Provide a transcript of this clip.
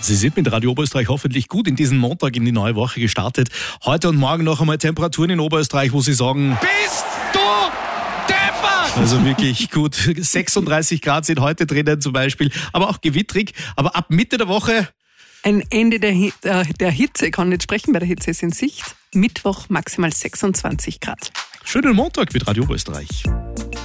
Sie sind mit Radio Oberösterreich hoffentlich gut in diesen Montag in die neue Woche gestartet. Heute und morgen noch einmal Temperaturen in Oberösterreich, wo Sie sagen, bist du deppert! also wirklich gut. 36 Grad sind heute drinnen zum Beispiel, aber auch gewittrig. Aber ab Mitte der Woche... Ein Ende der Hitze, kann nicht sprechen, bei der Hitze ist in Sicht. Mittwoch maximal 26 Grad. Schönen Montag mit Radio Oberösterreich.